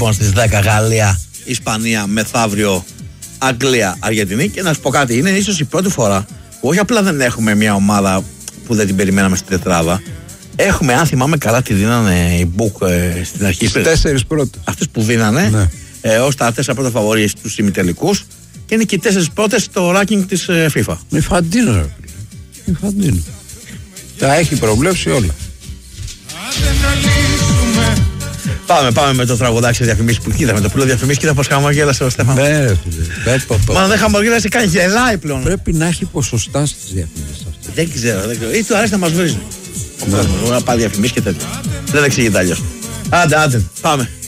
Λοιπόν, στις 10 Γαλλία, Ισπανία, μεθαύριο Αγγλία, Αργεντινή. Και να σου πω κάτι, είναι ίσως η πρώτη φορά που όχι απλά δεν έχουμε μια ομάδα που δεν την περιμέναμε στην τετράδα. Έχουμε, αν θυμάμαι καλά, τη δίνανε οι Book στην αρχή. Στις 4 πρώτες. Αυτές που δίνανε, ναι. Ως τα 4 πρώτα φαβορίες στους ημιτελικούς. Και είναι και οι 4 πρώτες στο ranking της FIFA. Με Φαντίνο, ρε. Με Φαντίνο. Τα έχει προβλέψει όλα. Πάμε με το τραγουδάκι σε διαφημίσεις που κοίταμε. Το πουλό διαφημίσεις, κοίτα πως χαμογέλασε ο Στέφανος. Ναι, μα δεν χαμογέλασε, κάνει γελάει πλέον. Πρέπει να έχει ποσοστά στις διαφημίσεις αυτές. Δεν ξέρω. Ή του αρέσει να μας βρίζει. Να πάει διαφημίσεις και τέτοια. Δεν εξηγείται αλλιώς. Άντε, πάμε.